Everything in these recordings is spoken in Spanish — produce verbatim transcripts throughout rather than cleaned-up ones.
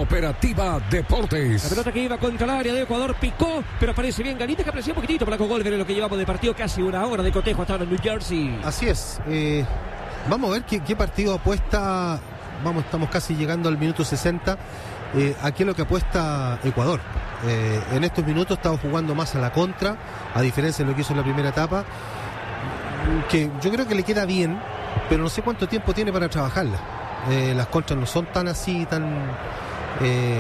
Cooperativa Deportes. La pelota que iba contra el área de Ecuador picó, pero aparece bien Galita, que aprecia un poquitito para Golver en lo que llevamos de partido, casi una hora de cotejo hasta ahora en New Jersey. Así es. Eh, vamos a ver qué, qué partido apuesta. Vamos, estamos casi llegando al minuto sesenta. Eh, aquí es lo que apuesta Ecuador. Eh, en estos minutos estamos jugando más a la contra, a diferencia de lo que hizo en la primera etapa, que yo creo que le queda bien, pero no sé cuánto tiempo tiene para trabajarla. Eh, las contras no son tan así, tan eh,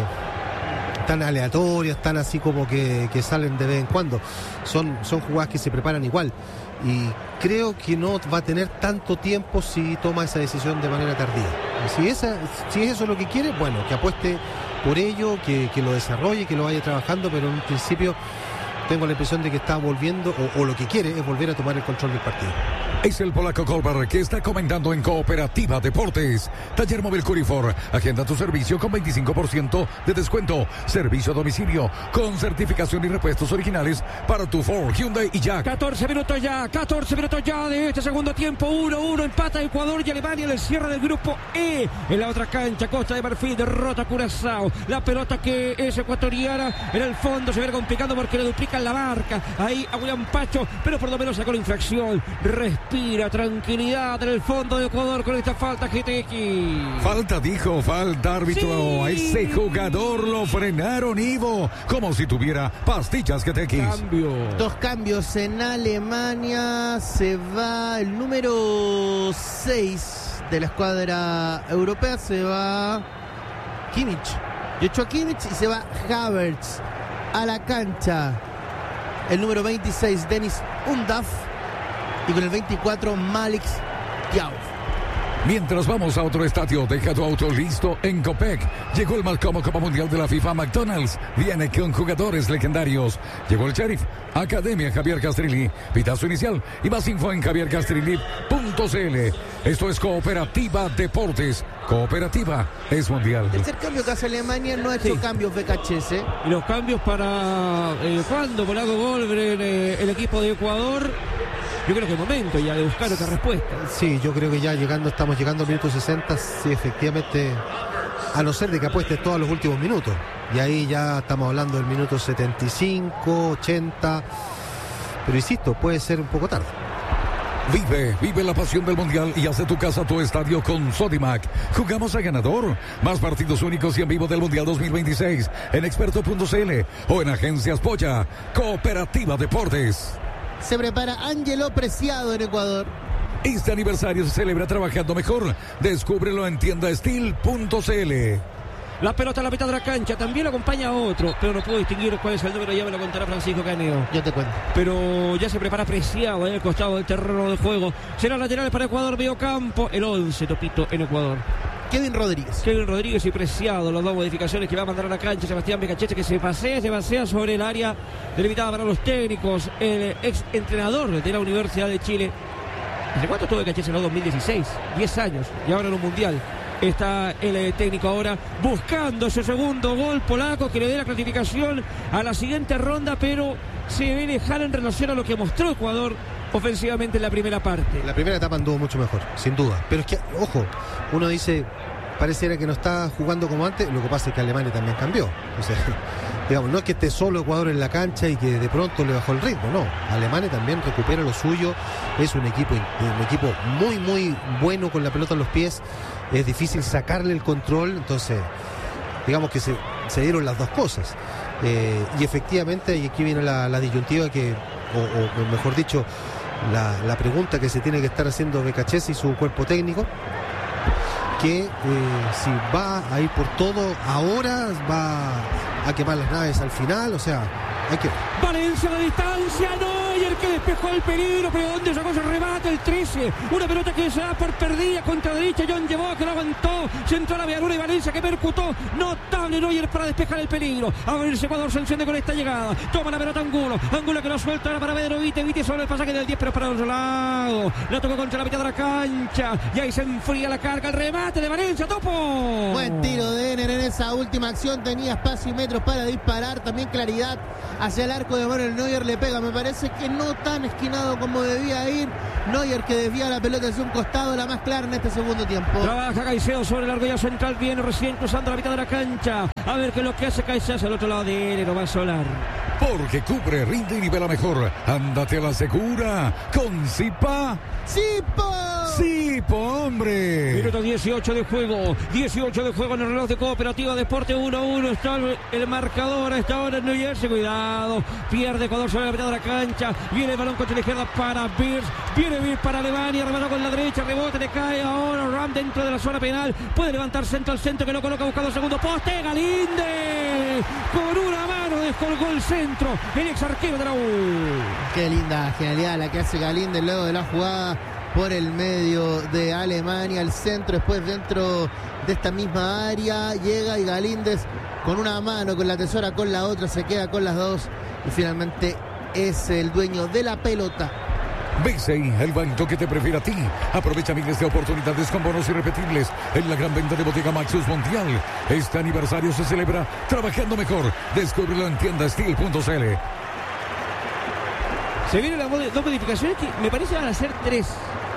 tan aleatorias, tan así como que, que salen de vez en cuando. Son, son jugadas que se preparan igual. Y creo que no va a tener tanto tiempo si toma esa decisión de manera tardía. Si, esa, si es eso lo que quiere, bueno, que apueste por ello, que, que lo desarrolle, que lo vaya trabajando, pero en un principio tengo la impresión de que está volviendo, o, o lo que quiere es volver a tomar el control del partido. Es el polaco Kolber que está comentando en Cooperativa Deportes. Taller Móvil Curifor. Agenda tu servicio con veinticinco por ciento de descuento. Servicio a domicilio con certificación y repuestos originales para tu Ford, Hyundai y Jack. catorce minutos ya, catorce minutos ya de este segundo tiempo. uno uno empata Ecuador y Alemania en el cierre del grupo E. En la otra cancha, Costa de Marfil derrota a Curazao. La pelota que es ecuatoriana en el fondo se ve complicando porque le duplican la marca. Ahí a William Pacho, pero por lo menos sacó la infracción. Respira. Respira, tranquilidad en el fondo de Ecuador con esta falta G T X. Falta, dijo, falta, árbitro. Sí. A ese jugador lo frenaron, Ivo, como si tuviera pastillas G T X. Cambio. Dos cambios en Alemania. Se va el número seis de la escuadra europea. Se va Kimmich. Y echó a Kimmich y se va Havertz a la cancha. El número veintiséis, Dennis Undav. Y con el veinticuatro, Malik Diaw. Mientras vamos a otro estadio, deja tu auto listo en Copec. Llegó el Malcom Copa Mundial de la FIFA. McDonald's viene con jugadores legendarios. Llegó el Sheriff, Academia Javier Castrilli. Pitazo inicial y más info en javier castrilli punto c l. Esto es Cooperativa Deportes. Cooperativa es mundial. El tercer cambio que hace Alemania no ha hecho sí. cambios B K H S. Y los cambios para eh, cuando Polaco Golver, eh, el equipo de Ecuador. Yo creo que es momento ya de buscar otra respuesta. Sí, yo creo que ya llegando, estamos llegando al minuto sesenta, sí, efectivamente, a no ser de que apuestes todos los últimos minutos. Y ahí ya estamos hablando del minuto setenta y cinco, ochenta. Pero insisto, puede ser un poco tarde. Vive, vive la pasión del Mundial y hace tu casa tu estadio con Sodimac. Jugamos a ganador. Más partidos únicos y en vivo del Mundial dos mil veintiséis en experto punto c l o en Agencias Polla. Cooperativa Deportes. Se prepara Ángelo Preciado en Ecuador. Este aniversario se celebra trabajando mejor. Descúbrelo en tienda steel punto c l. La pelota a la mitad de la cancha, también lo acompaña otro, pero no puedo distinguir cuál es el número, ya me lo contará Francisco Caneo. Yo te cuento. Pero ya se prepara Preciado en el costado del terreno de juego. Será lateral para Ecuador, medio campo, el once, Topito, en Ecuador. Kevin Rodríguez. Kevin Rodríguez y Preciado, las dos modificaciones que va a mandar a la cancha Sebastián Becachete, que se pasea, se pasea sobre el área delimitada para los técnicos. El ex entrenador de la Universidad de Chile. ¿Desde cuánto estuvo Becachete en el dos mil dieciséis? diez años, y ahora en un mundial. Está el técnico ahora buscando ese segundo gol polaco que le dé la clasificación a la siguiente ronda, pero se ve lejano en relación a lo que mostró Ecuador ofensivamente en la primera parte. La primera etapa anduvo mucho mejor, sin duda. Pero es que, ojo, uno dice, pareciera que no está jugando como antes. Lo que pasa es que Alemania también cambió. O sea, digamos, no es que esté solo Ecuador en la cancha y que de pronto le bajó el ritmo, no. Alemania también recupera lo suyo. Es un equipo, un equipo muy, muy bueno con la pelota en los pies. Es difícil sacarle el control. Entonces, digamos que se, se dieron las dos cosas. Eh, y efectivamente, y aquí viene la, la disyuntiva que, o, o mejor dicho, la, la pregunta que se tiene que estar haciendo Becachese y su cuerpo técnico, que eh, si va a ir por todo ahora, va a quemar las naves al final, o sea, hay que... Valencia de distancia, no, y el que despejó el peligro, pero ¿dónde sacó ese remate? El trece, una pelota que se da por perdida, contra derecha, John llevó, que lo aguantó, centró a la vialura y Valencia que percutó, notable Neuer para despejar el peligro. A ver si Ecuador se enciende con esta llegada, toma la pelota Angulo, Angulo que lo suelta ahora para Pedro Vite, Vite sobre el pasaje del diez, pero para otro lado, la tocó contra la mitad de la cancha, y ahí se enfría la carga, el remate de Valencia, Topo. Buen tiro de Ener en esa última acción, tenía espacio y metros para disparar, también claridad hacia el arco de Manuel Neuer, le pega, me parece que toque no tan esquinado como debía ir. Neuer que desvía la pelota hacia un costado, la más clara en este segundo tiempo. Trabaja Caicedo sobre el argolla central, viene recién cruzando la mitad de la cancha. A ver qué es lo que hace Caicedo hacia el otro lado de él, no va a solar. Porque cubre, rinde y nivela mejor. Ándate a la segura con Zipa. ¡Zipa! ¡Zipa, hombre! Minuto dieciocho de juego. dieciocho de juego en el reloj de Cooperativa Deporte. uno a uno está el, el marcador a esta hora en New Jersey. Cuidado. Pierde Ecuador sobre la mitad de la cancha. Viene el balón contra la izquierda para Beers. Viene Beers para Alemania. Remató con la derecha. Rebote. Le cae ahora Ram dentro de la zona penal. Puede levantar centro al centro que lo coloca buscando segundo poste. Galinde. Con una mano descolgó el centro. El ex arquero de la U. Qué linda genialidad la que hace Galinde luego de la jugada por el medio de Alemania, el centro, después dentro de esta misma área, llega y Galíndez con una mano, con la tesora, con la otra, se queda con las dos y finalmente es el dueño de la pelota. B C I, el banco que te prefiere a ti. Aprovecha miles de oportunidades con bonos irrepetibles en la gran venta de Bottega Maxus Mundial. Este aniversario se celebra trabajando mejor. Descúbrelo en tienda steel punto c l. Se vienen las dos modificaciones que me parece van a ser tres.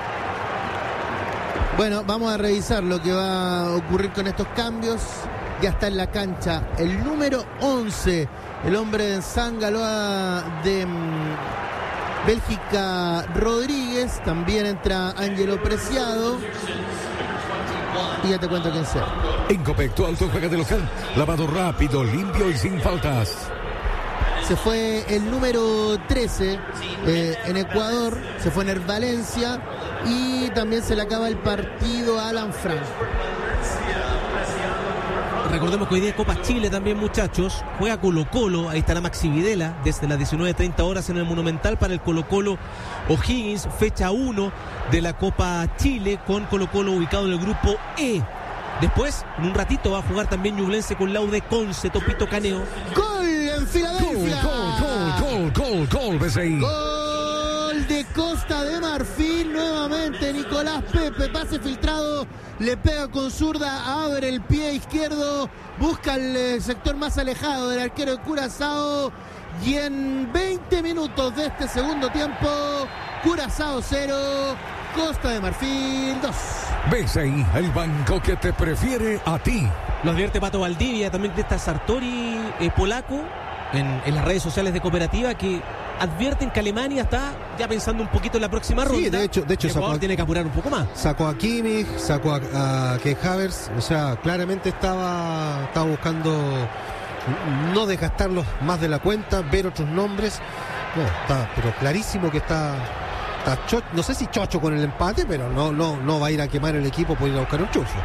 Bueno, vamos a revisar lo que va a ocurrir con estos cambios. Ya está en la cancha el número once, el hombre de Zangaloa de um, Bélgica, Rodríguez. También entra Ángelo Preciado. Y ya te cuento quién sea. En Copec, tu auto juega de local. Lavado rápido, limpio y sin faltas. Se fue el número trece eh, en Ecuador, se fue en Valencia y también se le acaba el partido a Alan Frank. Recordemos que hoy día Copa Chile también, muchachos. Juega Colo Colo, ahí estará Maxi Videla desde las diecinueve treinta horas en el Monumental para el Colo Colo O'Higgins, fecha uno de la Copa Chile con Colo Colo ubicado en el grupo E. Después, en un ratito, va a jugar también Ñublense con Laude Conce, Topito Caneo. ¡Gol en Filadelfia! Gol, gol, gol, gol, gol, B C I. Gol de Costa de Marfil, nuevamente Nicolás Pepe, pase filtrado, le pega con zurda, abre el pie izquierdo, busca el sector más alejado del arquero de Curazao y en veinte minutos de este segundo tiempo, Curazao cero, Costa de Marfil dos. B C I, el banco que te prefiere a ti. Lo advierte Pato Valdivia, también de esta Sartori eh, polaco, en, en las redes sociales de Cooperativa, que advierten que Alemania está ya pensando un poquito en la próxima ronda. Sí, de hecho, de hecho Ecuador sacó a, tiene que apurar un poco más. Sacó a Kimmich, sacó a, a Kai Havertz, o sea, claramente estaba, estaba buscando no desgastarlos más de la cuenta, ver otros nombres. No, está, pero clarísimo que está, está cho, no sé si chocho con el empate, pero no, no, no va a ir a quemar el equipo por ir a buscar un chuzo.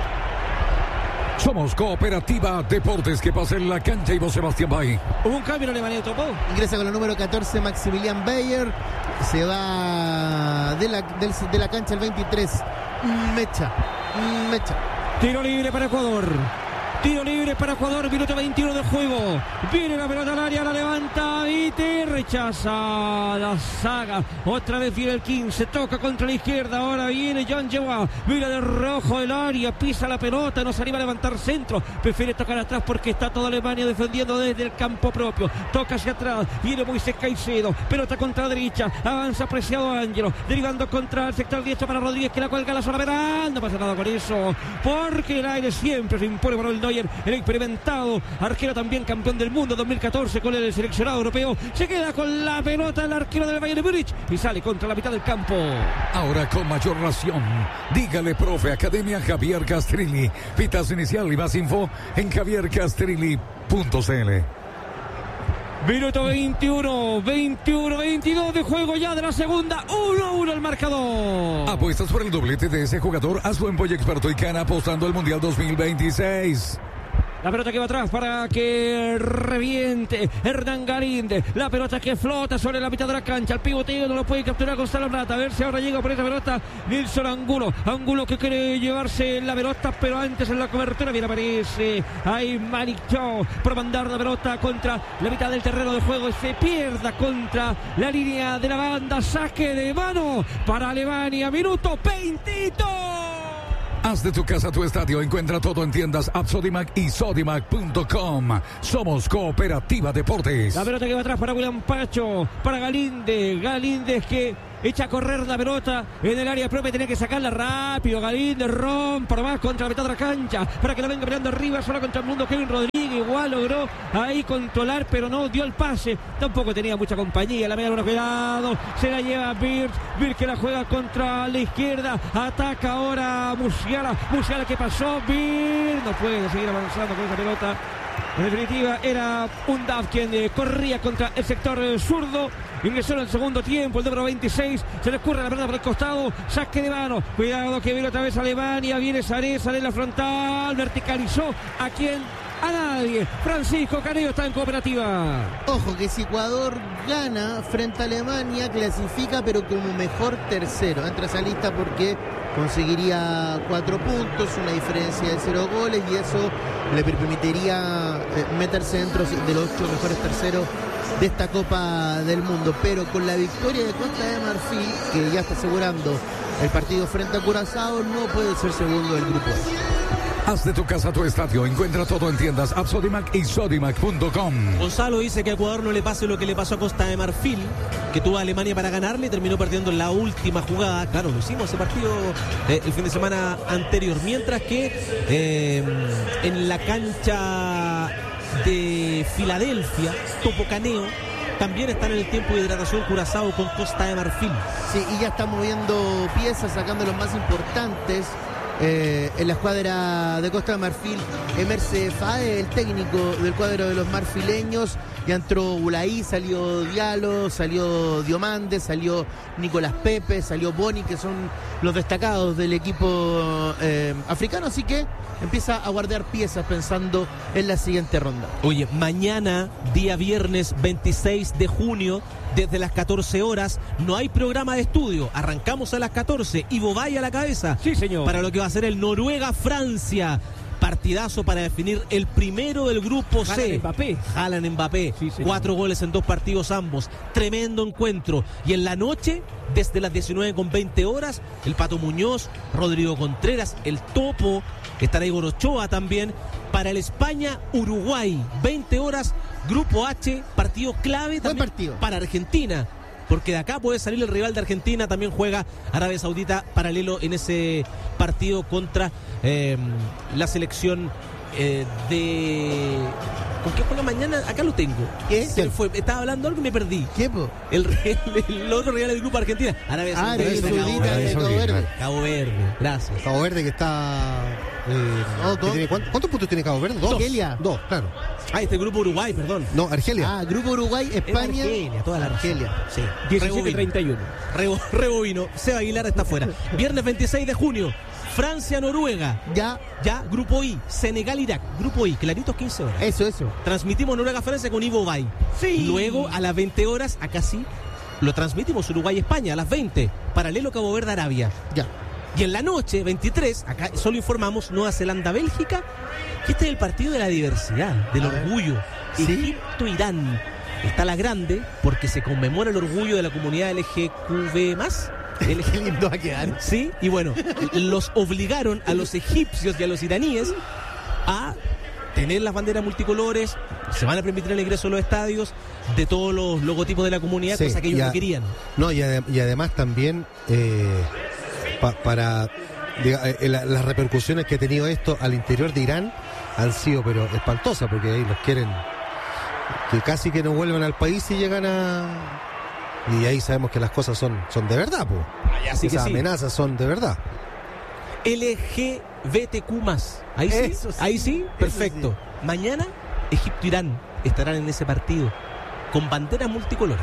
Somos Cooperativa Deportes, que pasa en la cancha y vos, Sebastián Bay. Hubo un cambio en Alemania, topó. Ingresa con el número catorce Maximilian Bayer. Se va de la, del, de la cancha el veintitrés. Mecha. Mecha. Tiro libre para Ecuador. Tiro libre para Ecuador, minuto veintiuno de juego. Viene la pelota al área, la levanta y te rechaza la saga. Otra vez viene el quince, toca contra la izquierda. Ahora viene John Jewa. Mira de rojo el área, pisa la pelota, no se anima a levantar centro. Prefiere tocar atrás porque está toda Alemania defendiendo desde el campo propio. Toca hacia atrás, viene Moisés Caicedo. Pelota contra la derecha, avanza Preciado Ángelo. Derivando contra el sector diestro para Rodríguez, que la cuelga a la zona penal. No pasa nada con eso, porque el aire siempre se impone por el Neuer, el experimentado arquero, también campeón del mundo dos mil catorce con el seleccionado europeo. Se queda con la pelota el arquero del Bayern de Múnich y sale contra la mitad del campo. Ahora con mayor ración, dígale profe, Academia Javier Castrilli. Pitazo inicial y más info en javier castrilli punto c l. Minuto veintiuno, veintiuno, veintidós de juego ya de la segunda. uno a uno el marcador. Apuestas por el doblete de ese jugador. Hazlo en Boy Experto y Cana, apostando al Mundial dos mil veintiséis. La pelota que va atrás para que reviente Hernán Galinde. La pelota que flota sobre la mitad de la cancha. El pivoteo no lo puede capturar Gonzalo Plata. A ver si ahora llega por esa pelota Nilson Angulo. Angulo que quiere llevarse la pelota, pero antes en la cobertura bien aparece ahí Malik Chow por mandar la pelota contra la mitad del terreno de juego. Y se pierda contra la línea de la banda. Saque de mano para Alemania. Minuto veintidós. Haz de tu casa tu estadio. Encuentra todo en tiendas Absolimac y Sodimac punto com. Somos Cooperativa Deportes. La pelota que va atrás para William Pacho, para Galíndez. Galíndez que echa a correr la pelota en el área propia, tenía que sacarla rápido. Galíndez rompe más contra la mitad de la cancha para que la venga peleando arriba, solo contra el mundo. Kevin Rodríguez igual logró ahí controlar, pero no dio el pase. Tampoco tenía mucha compañía. La media, bueno, cuidado. Se la lleva Birch. Birch que la juega contra la izquierda. Ataca ahora Musiala. Musiala que pasó. Birch no puede seguir avanzando con esa pelota. En definitiva, era un Duff quien eh, corría contra el sector eh, zurdo. Ingresó en el segundo tiempo, el número veintiséis. Se le escurre la pelota por el costado. Saque de mano. Cuidado que viene otra vez Alemania. Viene Saré, sale en la frontal. Verticalizó a quien, a nadie. Francisco Canello está en Cooperativa. Ojo que si Ecuador gana frente a Alemania, clasifica pero como mejor tercero. Entra a esa lista porque conseguiría cuatro puntos, una diferencia de cero goles, y eso le permitiría eh, meterse dentro de los ocho mejores terceros de esta Copa del Mundo. Pero con la victoria de Costa de Marfil, que ya está asegurando el partido frente a Curazao, no puede ser segundo del grupo. Haz de tu casa tu estadio. Encuentra todo en tiendas Absolimac y Sodimac punto com. Gonzalo dice que a Ecuador no le pase lo que le pasó a Costa de Marfil, que tuvo a Alemania para ganarle y terminó perdiendo en la última jugada. Claro, lo hicimos ese partido eh, el fin de semana anterior. Mientras que eh, en la cancha de Filadelfia, Topo Caneo, también están en el tiempo de hidratación Curazao con Costa de Marfil. Sí, y ya está moviendo piezas, sacando los más importantes. Eh, en la escuadra de Costa de Marfil, Emerse Fae, el técnico del cuadro de los marfileños. Ya entró Ulaí, salió Diallo, salió Diomande, salió Nicolás Pepe, salió Boni, que son los destacados del equipo eh, africano. Así que empieza a guardar piezas pensando en la siguiente ronda. Oye, mañana, día viernes veintiséis de junio, desde las catorce horas, no hay programa de estudio. Arrancamos a las catorce. Ivo Valle a la cabeza. Sí, señor. Para lo que va a ser el Noruega-Francia. Partidazo para definir el primero del grupo C. Haaland Mbappé. Haaland Mbappé. Sí, Cuatro goles en dos partidos ambos. Tremendo encuentro. Y en la noche, desde las diecinueve con veinte horas, el Pato Muñoz, Rodrigo Contreras, el Topo, estará Igor Ochoa también. Para el España-Uruguay, veinte horas, grupo H, partido clave también partido. Para Argentina. Porque de acá puede salir el rival de Argentina. También juega Arabia Saudita paralelo en ese partido contra eh, la selección eh, de... ¿Con qué juega mañana? Acá lo tengo. ¿Qué? Se me fue. Estaba hablando algo y me perdí. ¿Qué, po? El, el, el otro rival del grupo Argentina. Arabia Ah, Saudita. Arabia Cabo Saudita Verde. de Cabo Verde. Cabo Verde. Gracias. Cabo Verde que está... eh, No, que dos. tiene, ¿cuántos, ¿Cuántos puntos tiene Cabo Verde? Dos. Argelia. Dos, claro. Ah, este grupo Uruguay, perdón. No, Argelia. Ah, grupo Uruguay, España. Argelia, toda la Argelia. razón. Sí. diecisiete treinta y uno. Rebo, Rebovino. Seba Aguilar está fuera. Viernes veintiséis de junio. Francia-Noruega. Ya, Ya, grupo I. Senegal-Irak. Grupo I. Claritos quince horas. eso, eso. Transmitimos Noruega-Francia con Ivo Bay. Sí. Luego, a las veinte horas, acá sí, lo transmitimos Uruguay-España. A las veinte. Paralelo Cabo Verde-Arabia. Ya. Y en la noche, veintitrés, acá solo informamos Nueva Zelanda-Bélgica. Y este es el partido de la diversidad, del A ver. orgullo. ¿Sí? Egipto-Irán. Está la grande porque se conmemora el orgullo de la comunidad L G Q V más. Qué lindo va a quedar. Sí, y bueno, los obligaron a los egipcios y a los iraníes a tener las banderas multicolores. Se van a permitir el ingreso a los estadios de todos los logotipos de la comunidad, Sí, cosa que ellos ya. no querían. No, y, ade- y además también eh, pa- para diga, eh, la- las repercusiones que ha tenido esto al interior de Irán han sido pero espantosas, porque ahí los quieren que casi que no vuelvan al país y llegan a... Y ahí sabemos que las cosas son, son de verdad, pues. Así que Esas sí. amenazas son de verdad. L G B T Q más. Ahí sí, Eso sí. ahí sí, perfecto. Mañana, Egipto-Irán estarán en ese partido con banderas multicolores.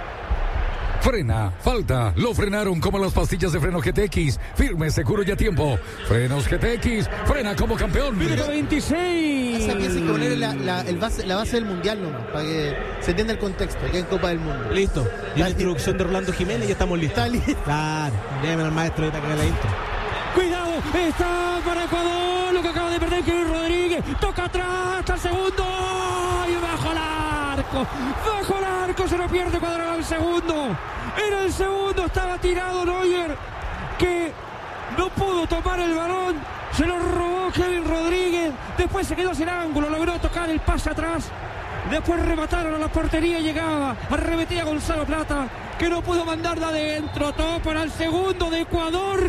Frena, falta, lo frenaron como las pastillas de freno G T X, firme, seguro y a tiempo. Frenos G T X, frena como campeón. Minuto veintiséis. Esa pieza hay que poner la, la, el base, la base del mundial nomás, para que se entienda el contexto, que en Copa del Mundo. Listo. Y la introducción de Orlando Jiménez y ya estamos listos. Está listo. Claro. Llévenme al maestro ahorita que haga la intro. Cuidado, está para Ecuador, lo que acaba de perder Kevin Rodríguez, toca atrás, hasta el segundo, y bajo el arco, bajo el arco, se lo pierde Ecuador, era el segundo, era el segundo, estaba tirado Neuer, que no pudo tomar el balón, se lo robó Kevin Rodríguez, después se quedó sin ángulo, logró tocar el pase atrás, después remataron a la portería y llegaba, arremetía Gonzalo Plata, que no pudo mandar de adentro, todo para el segundo de Ecuador.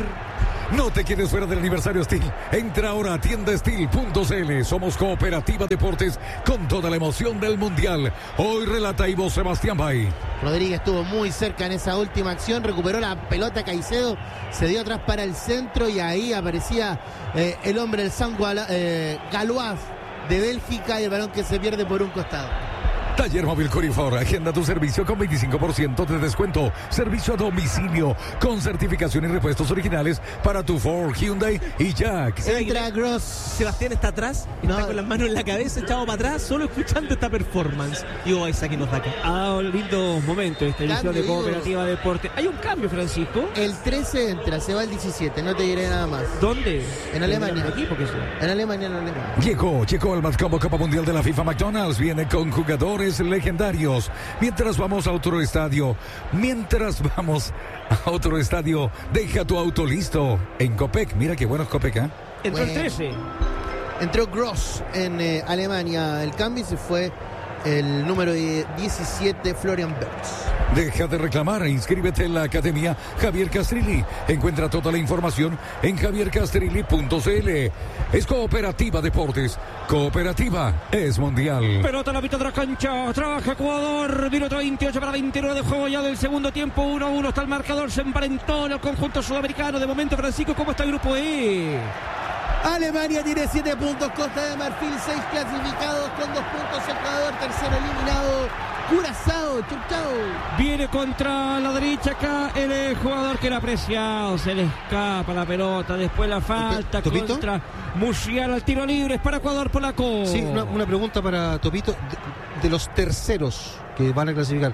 No te quedes fuera del aniversario Steel. Entra ahora a tienda steel punto c l. Somos Cooperativa Deportes con toda la emoción del Mundial. Hoy relata Ivo Sebastián Bay. Rodríguez estuvo muy cerca en esa última acción, recuperó la pelota Caicedo, se dio atrás para el centro y ahí aparecía eh, el hombre, el San Guala, eh, Galois de Bélgica, y el balón que se pierde por un costado. Taller Móvil Corifor, agenda tu servicio con veinticinco por ciento de descuento. Servicio a domicilio con certificación y repuestos originales para tu Ford, Hyundai y Jack. Entra Gross. Sebastián está atrás, No. está con las manos en la cabeza, echado para atrás, solo escuchando esta performance. Y oh, esa que nos da acá. Ha dado lindos momentos esta edición Cambio, de Cooperativa Deporte. Hay un cambio, Francisco. El trece entra, se va el diecisiete, no te diré nada más. ¿Dónde? En Alemania. ¿En el equipo que sea? En Alemania, en Alemania. Llegó, llegó el Matcombo Copa Mundial de la FIFA McDonald's. Viene con jugadores legendarios. Mientras vamos a otro estadio, mientras vamos a otro estadio, deja tu auto listo en Copec. Mira qué bueno es Copec, ¿eh? Entró el Bueno. trece. Entró Gross en eh, Alemania el cambio y se fue el número diecisiete, Florian Wirtz. Deja de reclamar e inscríbete en la Academia Javier Castrilli. Encuentra toda la información en javier castrilli punto c l. Es Cooperativa Deportes. Cooperativa es mundial. Pelota a la mitad de la cancha, trabaja Ecuador, minuto veintiocho para veintinueve de juego ya del segundo tiempo, uno a uno está el marcador, se emparentó en el conjunto sudamericano. De momento, Francisco, ¿cómo está el grupo E? Alemania tiene siete puntos, Costa de Marfil seis clasificados con dos puntos, Ecuador tercero eliminado, Curazao, chau chau. Viene contra la derecha acá el eh, jugador que era apreciado, se le escapa la pelota, después la falta ¿Topito? contra Musiala, al tiro libre, es para Ecuador, polaco. Sí, una, una pregunta para Topito. De, de los terceros que van a clasificar,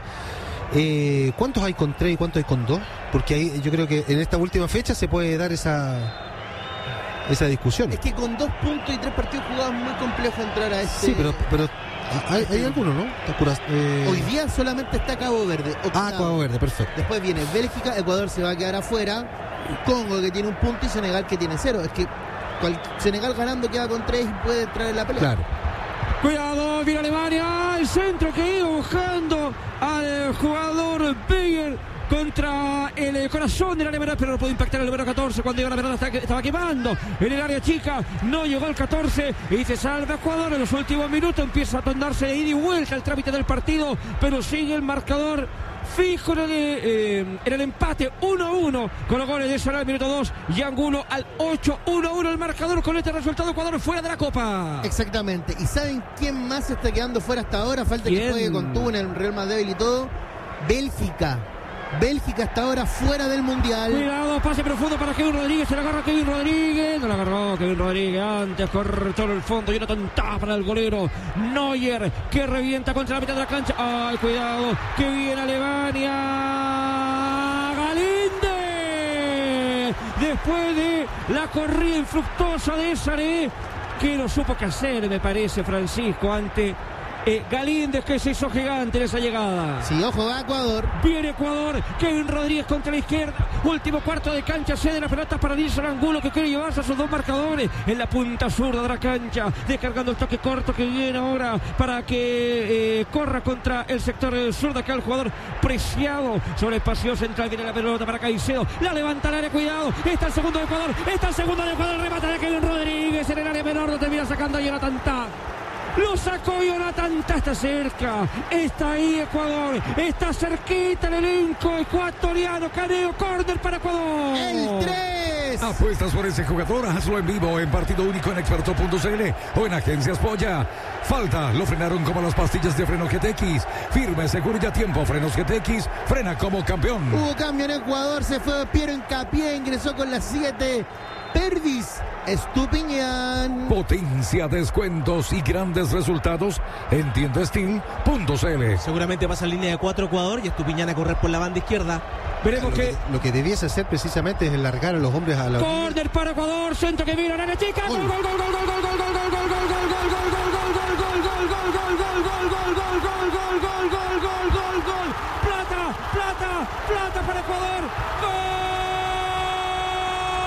eh, ¿cuántos hay con tres y cuántos hay con dos? Porque ahí yo creo que en esta última fecha se puede dar esa esa discusión. Es que con dos puntos y tres partidos jugados es muy complejo entrar a este. Sí, pero, pero hay, hay algunos, ¿no? Está Curaz- eh, Hoy día solamente está Cabo Verde. Ah, octavo. Cabo Verde, perfecto. Después viene Bélgica, Ecuador se va a quedar afuera, Congo que tiene un punto y Senegal que tiene cero. Es que cual- Senegal ganando queda con tres y puede entrar en la pelea. Claro. Cuidado, viene Alemania, el centro que iba buscando al jugador Beyer contra el corazón del área menor, pero no puede impactar el número catorce cuando llegó la pelota, estaba quemando en el área chica, no llegó el catorce y se salva Ecuador en los últimos minutos, empieza a tornarse de ida y vuelta el trámite del partido, pero sigue el marcador fijo en el, eh, en el empate uno a uno con los goles de Salah al minuto dos y Angulo al ocho, uno a uno el marcador. Con este resultado Ecuador fuera de la Copa. Exactamente. ¿Y saben quién más se está quedando fuera hasta ahora? Falta ¿Quién? que juegue con Tubo en el Real más débil y todo. Bélgica. Bélgica hasta ahora fuera del Mundial. Cuidado, pase profundo para Kevin Rodríguez, se la agarra Kevin Rodríguez, no la agarró Kevin Rodríguez, antes cortó en el fondo y una tontada para el golero Neuer, que revienta contra la mitad de la cancha. Ay, cuidado, que viene Alemania, Galinde, después de la corrida infructuosa de Saré, que no supo qué hacer, me parece, Francisco, ante eh, Galíndez, que se hizo gigante en esa llegada. Sí, ojo, va Ecuador. Viene Ecuador, Kevin Rodríguez contra la izquierda, último cuarto de cancha, cede la pelota para Nilson Angulo, que quiere llevarse a sus dos marcadores en la punta zurda de la cancha, descargando el toque corto que viene ahora para que eh, corra contra el sector del sur de acá el jugador Preciado, sobre el paseo central, viene la pelota para Caicedo, la levanta al área, cuidado, está el segundo de Ecuador, está el segundo de Ecuador, remata de Kevin Rodríguez en el área menor, lo termina sacando a Jonathan Tah. Lo sacó Jonathan Tah, está cerca, está ahí Ecuador, está cerquita el elenco ecuatoriano, Caneo, córner para Ecuador. El tres. Apuestas por ese jugador, hazlo en vivo en partido único en experto punto c l o en Agencias Polla. Falta, lo frenaron como las pastillas de freno G T X. Firme, seguro y a tiempo, frenos G T X, frena como campeón. Hubo cambio en Ecuador, se fue Piero Hincapié, ingresó con las siete. Pervis Estupiñán. Potencia, descuentos y grandes resultados en tienda steel punto c l. Seguramente pasa en línea de cuatro Ecuador y Estupiñán a correr por la banda izquierda. Veremos Lo que... que, lo que debiese hacer precisamente es enlargar a los hombres a la Córner para Ecuador, centro que viene a la área chica, gol, gol, gol, gol, gol, gol, gol, gol, gol, gol, gol, gol, plata, plata, plata para Ecuador, gol.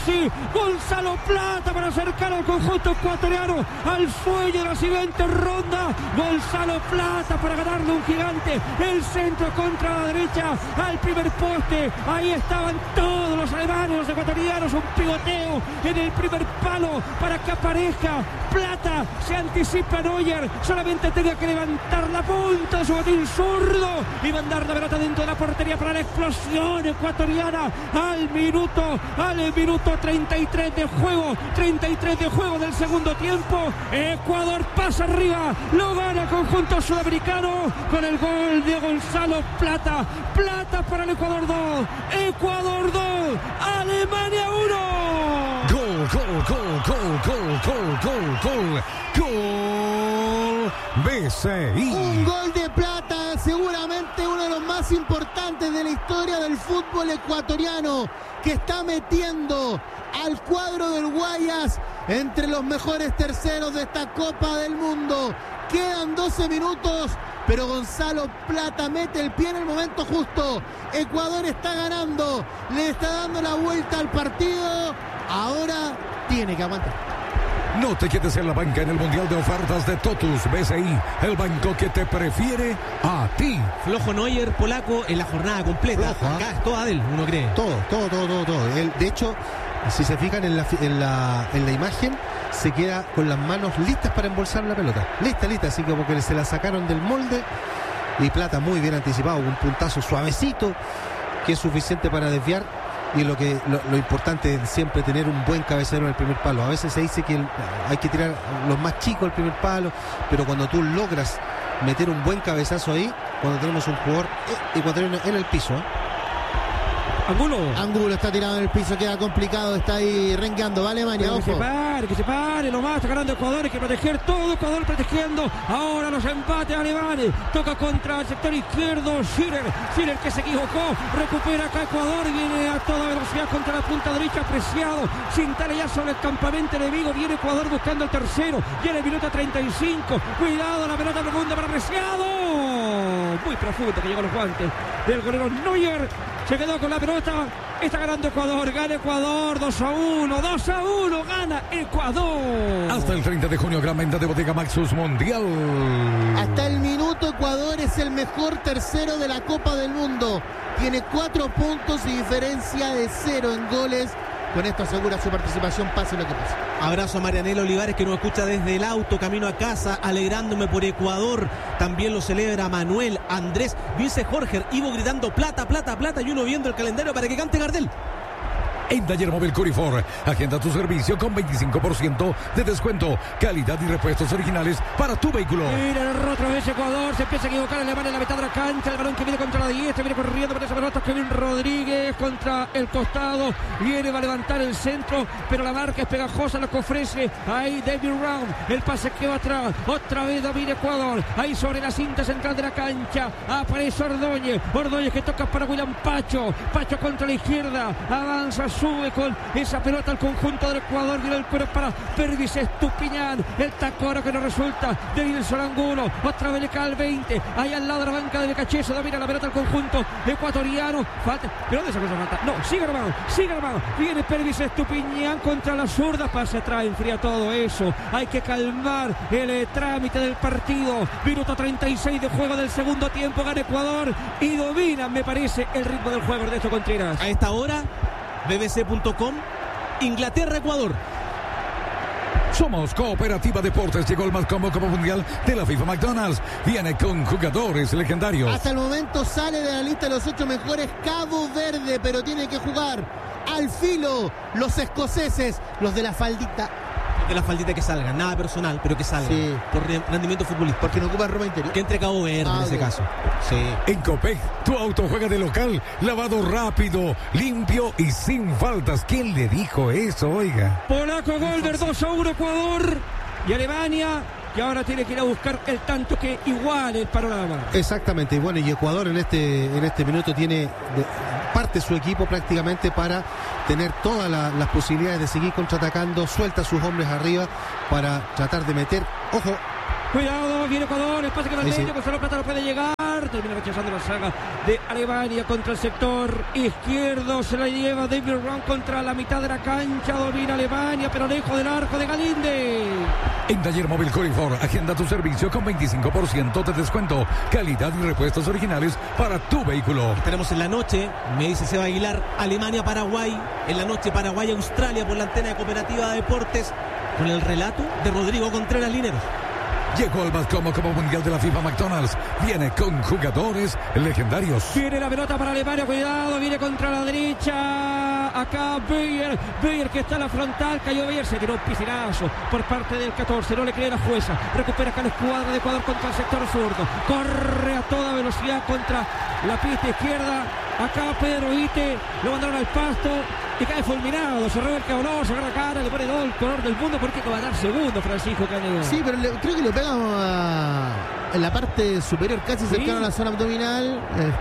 sí, Gonzalo Plata para acercar al conjunto ecuatoriano al sueño de la siguiente ronda. Gonzalo Plata para ganarle un gigante. El centro contra la derecha al primer poste. Ahí estaban todos los alemanes, los ecuatorianos. Un pivoteo en el primer palo para que aparezca Plata. Se anticipa Neuer. Solamente tenía que levantar la punta de su botín zurdo y mandar la pelota dentro de la portería para la explosión ecuatoriana al minuto, al minuto treinta y tres de juego. treinta y tres de juego del segundo tiempo. Ecuador pasa arriba. Lo gana el conjunto sudamericano con el gol de Gonzalo Plata. Plata para el Ecuador dos. Ecuador dos. Alemania uno. Gol, gol, gol, gol, gol, gol, gol, gol, gol. B C I. Un gol de Plata, seguramente uno de los más importantes de la historia del fútbol ecuatoriano, que está metiendo al cuadro del Guayas entre los mejores terceros de esta Copa del Mundo. Quedan doce minutos, pero Gonzalo Plata mete el pie en el momento justo. Ecuador está ganando, le está dando la vuelta al partido. Ahora tiene que aguantar. No te quedes en la banca en el Mundial de Ofertas de Totus B C I, el banco que te prefiere a ti. Flojo Neuer, polaco, en la jornada completa. Flojo, ¿eh? Acá es toda de él, uno cree. Todo, todo, todo, todo, todo. Él, de hecho, si se fijan en la, en la, en la imagen, se queda con las manos listas para embolsar la pelota. Lista, lista, así como que se la sacaron del molde. Y Plata muy bien anticipado, un puntazo suavecito, que es suficiente para desviar. Y lo que lo, lo importante es siempre tener un buen cabecero en el primer palo. A veces se dice que el, hay que tirar los más chicos al primer palo, pero cuando tú logras meter un buen cabezazo ahí, cuando tenemos un jugador ecuatoriano en el piso, ¿eh? Angulo. Angulo está tirado en el piso, queda complicado, está ahí rengueando, va Alemania, Pero que se ojo. pare, que se pare, lo más está ganando Ecuador, hay que proteger todo Ecuador protegiendo. Ahora los empates alemanes, toca contra el sector izquierdo, Schiller, Schiller que se equivocó, recupera acá Ecuador, viene a toda velocidad contra la punta derecha, Preciado, Cintala ya sobre el campamento enemigo, viene Ecuador buscando el tercero, viene el minuto treinta y cinco, cuidado la pelota profunda para Preciado, muy profundo que llegó los guantes del golero Neuer. Se quedó con la pelota, está ganando Ecuador, gana Ecuador, dos a uno, dos a uno, gana Ecuador. Hasta el treinta de junio, gran venta de Bodega Maxus Mundial. Hasta el minuto Ecuador es el mejor tercero de la Copa del Mundo. Tiene cuatro puntos y diferencia de cero en goles. Con esto asegura su participación, pase lo que pase. Abrazo a Marianela Olivares, que nos escucha desde el auto, camino a casa, alegrándome por Ecuador. También lo celebra Manuel, Andrés, dice Jorge, Ivo gritando plata, plata, plata, y uno viendo el calendario para que cante Gardel. En Taller Móvil Curifor, agenda tu servicio con veinticinco por ciento de descuento, calidad y repuestos originales para tu vehículo. Mira el otra vez Ecuador, se empieza a equivocar Alemania en la mitad de la cancha, el balón que viene contra la diestra, viene corriendo por esa pelota, Kevin Rodríguez contra el costado, viene, va a levantar el centro, pero la marca es pegajosa, lo que ofrece ahí David Round, el pase que va atrás, otra vez domina Ecuador, ahí sobre la cinta central de la cancha, aparece Ordóñez, Ordóñez que toca para William Pacho, Pacho contra la izquierda, avanza, sube con esa pelota al conjunto del Ecuador, viene el cuero para Pervis Estupiñán, el tacoro que no resulta de Wilson Angulo, otra vez le cae al veinte, ahí al lado de la banca de Becachese, domina la pelota al conjunto ecuatoriano, falta, pero ¿dónde se puso falta? No, sigue armado, sigue armado, viene Pervis Estupiñán contra la zurda, pase atrás, enfría todo eso, hay que calmar el eh, trámite del partido, minuto treinta y seis de juego del segundo tiempo, gana Ecuador y domina, me parece, el ritmo del juego de estos Contreras. A esta hora, B B C punto com, Inglaterra-Ecuador. Somos Cooperativa Deportes, llegó el más cómodo Copa Mundial de la FIFA McDonald's. Viene con jugadores legendarios. Hasta el momento sale de la lista de los ocho mejores Cabo Verde, pero tiene que jugar al filo los escoceses, los de la faldita. De la faldita que salgan, nada personal, pero que salgan. Sí. Por rendimiento futbolístico. Porque no ocupan ropa interior. Que entre Cabo Verde Ah, en ese ok. caso. Sí. En Copec, tu auto juega de local, lavado rápido, limpio y sin faltas. ¿Quién le dijo eso, oiga? Polaco Golder, dos a uno Ecuador y Alemania, que ahora tiene que ir a buscar el tanto que iguale el panorama. Exactamente, y bueno, y Ecuador en este, en este minuto tiene de, parte su equipo prácticamente para tener todas la, las posibilidades de seguir contraatacando, suelta a sus hombres arriba para tratar de meter, ojo, Cuidado, viene Ecuador, el pase que va al Sí, sí. medio, Gonzalo Plata no puede llegar, termina rechazando la saga de Alemania contra el sector izquierdo. Se la lleva David Raum contra la mitad de la cancha. Domina Alemania, pero lejos del arco de Galinde. En Taller Móvil Corifor, agenda tu servicio con veinticinco por ciento de descuento. Calidad y repuestos originales para tu vehículo. Estaremos en la noche, me dice Seba Aguilar, Alemania-Paraguay. En la noche Paraguay-Australia por la antena de Cooperativa de Deportes. Con el relato de Rodrigo Contreras Lineros. Llegó el más cómodo Copa Mundial de la FIFA McDonald's. Viene con jugadores legendarios. Viene la pelota para Alemania, cuidado, viene contra la derecha. Acá Beyer, Beyer que está en la frontal, cayó Beyer, se tiró un piscinazo por parte del catorce, no le cree la jueza. Recupera acá la escuadra de Ecuador contra el sector zurdo. Corre a toda velocidad contra la pista izquierda. Acá Pedro Ite, lo mandaron al pasto y cae fulminado. Se revuelca dolor, se agarra cara, le pone todo el color del mundo porque va a dar segundo Francisco Caneo. Sí, pero le, creo que lo pega a, en la parte superior, casi Sí. cercano a la zona abdominal.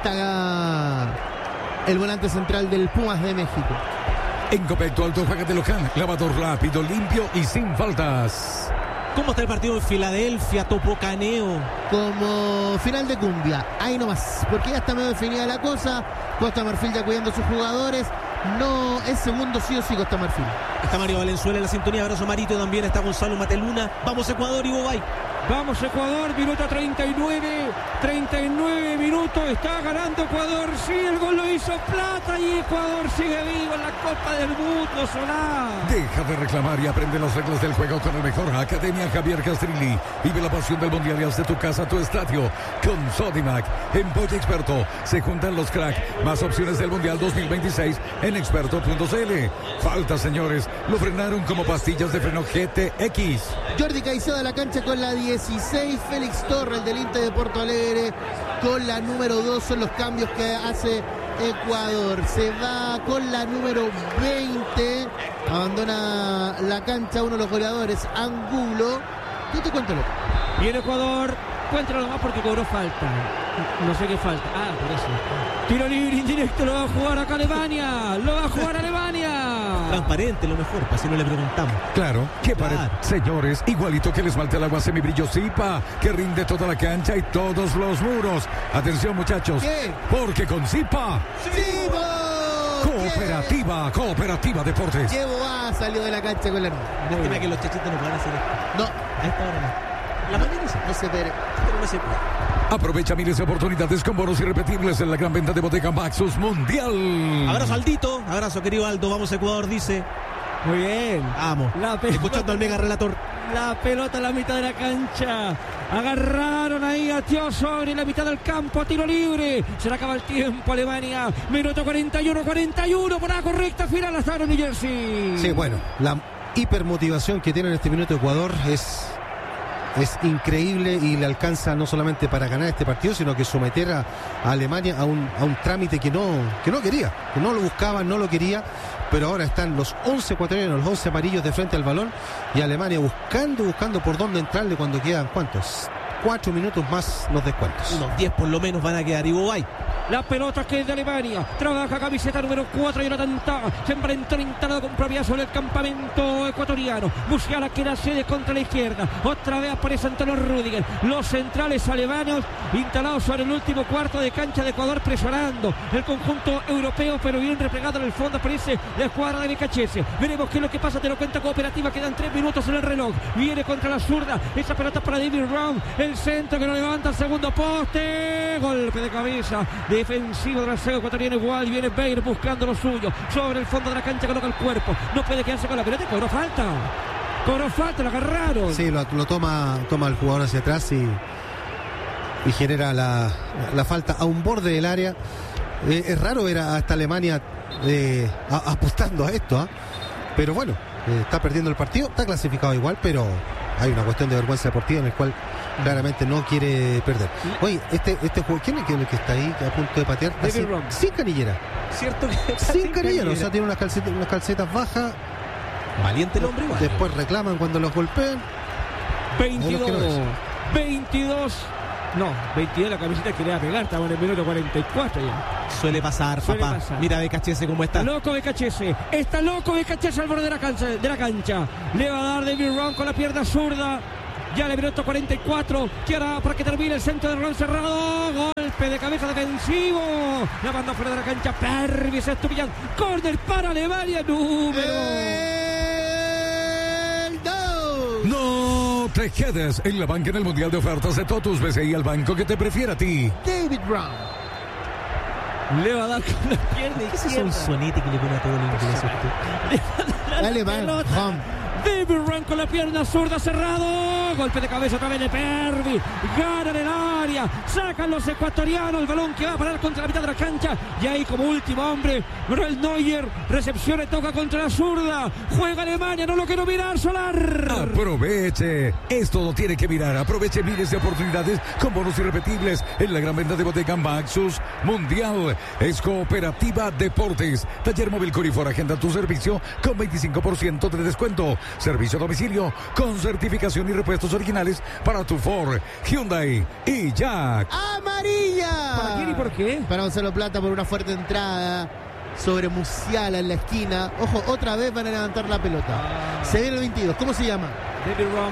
Está el volante central del Pumas de México. En Copec, tu alto juega de local. Lavador rápido, limpio y sin faltas. ¿Cómo está el partido en Filadelfia, Topocaneo? Como final de cumbia, ahí nomás, porque ya está medio definida la cosa. Costa Marfil ya cuidando a sus jugadores. No es segundo sí o sí Costa Marfil. Está Mario Valenzuela en la sintonía, abrazo Marito, también está Gonzalo Mateluna. Vamos Ecuador y Bobay. Vamos Ecuador, minuto treinta y nueve, treinta y nueve minutos, está ganando Ecuador, sí, el gol lo hizo Plata y Ecuador sigue vivo en la Copa del Mundo, Solá. Deja de reclamar y aprende las reglas del juego con el mejor. Academia Javier Castrilli. Vive la pasión del mundial y haz de tu casa tu estadio. Con Sodimac, en Pollo Experto, se juntan los crack. Más opciones del mundial dos mil veintiséis en experto punto c l. Falta, señores, lo frenaron como pastillas de freno G T X. Jordi Caicedo a la cancha con la dieciséis, Félix Torres, el del Inter de Porto Alegre, con la número dos. Son los cambios que hace Ecuador. Se va con la número veinte, abandona la cancha uno de los goleadores, Angulo. ¿Qué te cuento, loco? Viene Ecuador, cuéntalo nomás porque cobró falta. No sé qué falta. Ah, por eso. Tiro libre indirecto, lo va a jugar acá Alemania. Lo va a jugar Alemania. Transparente, lo mejor, para si no le preguntamos. Claro, que pared, Claro. señores, igualito que el esmalte al agua semibrillo Zipa, que rinde toda la cancha y todos los muros. Atención, muchachos, ¿Qué? porque con Zipa, ¡Sibo! Cooperativa, Cooperativa Deportes. Llevo A salió de la cancha con la número. Lástima que los chachitos no puedan hacer esto. No, A esta hora no. La mañana sí, no se pere. pero no se puede. Aprovecha miles de oportunidades con bonos irrepetibles en la gran venta de Bodega Maxus Mundial. Abrazo Aldito, abrazo querido Aldo, vamos Ecuador, dice. Muy bien. Vamos. La pelota, Escuchando al mega relator. la pelota a la mitad de la cancha. Agarraron ahí a Tío sobre la mitad del campo, a tiro libre. Se le acaba el tiempo, Alemania. Minuto cuarenta y uno, cuarenta y uno, por la correcta final, hasta New Jersey. Sí, bueno, la hipermotivación que tiene en este minuto Ecuador es, es increíble y le alcanza no solamente para ganar este partido, sino que someter a, a Alemania a un, a un trámite que no, que no quería, que no lo buscaba, no lo quería, pero ahora están los once ecuatorianos, los once amarillos de frente al balón y Alemania buscando, buscando por dónde entrarle cuando quedan, ¿cuántos? Cuatro minutos más los descuentos. Unos diez por lo menos van a quedar y Bobay. La pelota que es de Alemania. Trabaja camiseta número cuatro y Jonathan Tah. Se enfrentó instalado con propiedad sobre el campamento ecuatoriano. Musiala que la cede contra la izquierda. Otra vez aparece Antonio Rüdiger. Los centrales alemanos instalados sobre el último cuarto de cancha de Ecuador, presionando el conjunto europeo, pero bien replegado en el fondo. Aparece la escuadra de Becachese. Veremos qué es lo que pasa. Te lo cuenta Cooperativa. Quedan tres minutos en el reloj. Viene contra la zurda. Esa pelota para David Raum. El centro que lo levanta al segundo poste. Golpe de cabeza. Defensivo de la saga ecuatoriana igual. Viene Beyer buscando lo suyo. Sobre el fondo de la cancha coloca el cuerpo. No puede quedarse con la pelota. Cobró falta. Cobró falta. Lo agarraron. Sí, lo, lo toma, toma el jugador hacia atrás y, y genera la, la falta a un borde del área. Eh, es raro ver a esta Alemania eh, a, apostando a esto, ¿eh? Pero bueno, eh, está perdiendo el partido, está clasificado igual, pero hay una cuestión de vergüenza deportiva en el cual claramente no quiere perder. Oye, este, este juego, ¿quién es el que está ahí a punto de patear? David Así, Raum. sin canillera. ¿Cierto que Sin canillera, o sea, tiene unas calcetas, unas calcetas bajas. Valiente el hombre igual. Después reclaman cuando los golpean. veintidós. Ahí los quiero veintidós. No, veintidós la camiseta que le va a pegar. Estamos en el minuto cuarenta y cuatro ya. Suele pasar, Suele papá. pasar. Mira Becachese cómo está. Está loco Becachese. Está loco Becachese al borde de la cancha. De la cancha. Le va a dar David Raum con la pierna zurda. Ya le minuto cuarenta y cuatro. Que hará para que termine el centro de Raum cerrado. Golpe golpe de cabeza defensivo. La manda fuera de la cancha. Pervis Estupiñán. Corner para Alemania. Número. El dos. No te quedes en la banca en el Mundial de Ofertas de Totus B C I, al banco que te prefiere a ti. David Brown. Le va a dar con la pierna ¿Qué es eso, izquierda. un sonete que le pone a todo el inglés usted? Dale, Van. Van. David Brown con la pierna zurda, cerrado. Golpe de cabeza otra vez de Pervis. Gana en el área. Sacan los ecuatorianos el balón que va a parar contra la mitad de la cancha. Y ahí como último hombre, Manuel Neuer. Recepción y toca contra la zurda. Juega Alemania, no lo quiero mirar, Solar. Aproveche. Esto lo tiene que mirar. Aproveche miles de oportunidades con bonos irrepetibles en la gran venta de bodega Maxus Mundial. Es Cooperativa Deportes. Taller Móvil Corifor. Agenda tu servicio con veinticinco por ciento de descuento. Servicio a domicilio con certificación y repuestos originales para tu Ford, Hyundai y Jack. ¡Amarilla! ¿Para quién y por qué? Para Gonzalo Plata por una fuerte entrada sobre Musiala en la esquina. Ojo, otra vez van a levantar la pelota. Se viene el veintidós. ¿Cómo se llama? David Brown.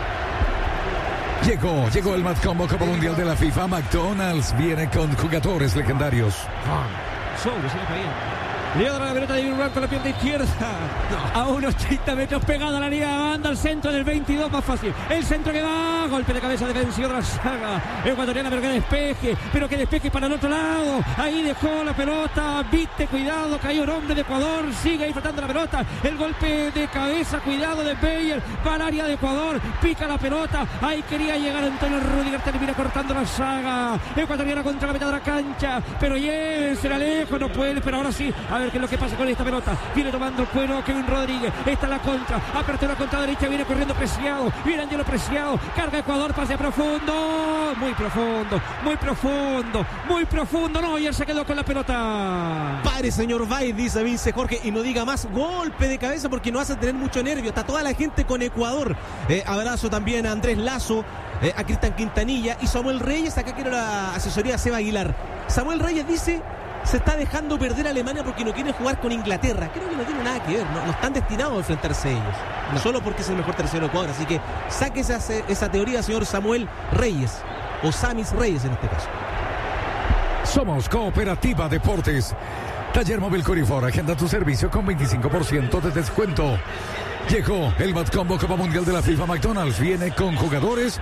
Llegó, llegó el Mad Combo Copa Mundial de la FIFA. McDonald's viene con jugadores legendarios. Sobre, se le caía. Le da la pelota de David Brown con la pierna izquierda. A unos treinta metros pegada a la línea de banda. Al centro del veintidós, más fácil. El centro que va. Golpe de cabeza defensivo de la saga ecuatoriana, pero que despeje. Pero que despeje para el otro lado. Ahí dejó la pelota. Viste, cuidado. Cayó un hombre de Ecuador. Sigue ahí tratando la pelota. El golpe de cabeza. Cuidado de Bayer. Va al área de Ecuador. Pica la pelota. Ahí quería llegar Antonio Rudiger. Termina cortando la saga ecuatoriana contra la mitad de la cancha. Pero llévensela lejos. No puede. Pero ahora sí. A ver qué es lo que pasa con esta pelota. Viene tomando el cuero Kevin Rodríguez. Está la contra. Apertura contra derecha. Viene corriendo Preciado. Viene Angelo Preciado. Carga Ecuador. Pase profundo. Muy profundo. Muy profundo. Muy profundo. No, ya se quedó con la pelota. Pare, señor Bay, dice Vince Jorge, y no diga más. Golpe de cabeza porque no hace tener mucho nervio. Está toda la gente con Ecuador. Eh, abrazo también a Andrés Lazo, eh, a Cristian Quintanilla y Samuel Reyes. Acá quiero la asesoría de Seba Aguilar. Samuel Reyes dice: se está dejando perder Alemania porque no quiere jugar con Inglaterra. Creo que no tiene nada que ver, no, no están destinados a enfrentarse ellos, no. Solo porque es el mejor tercero de Ecuador. Así que saque esa, esa teoría, señor Samuel Reyes, o Samis Reyes en este caso. Somos Cooperativa Deportes. Taller Móvil Corifor. Agenda tu servicio con veinticinco por ciento de descuento. Llegó el Mad Combo Copa Mundial de la FIFA. McDonald's viene con jugadores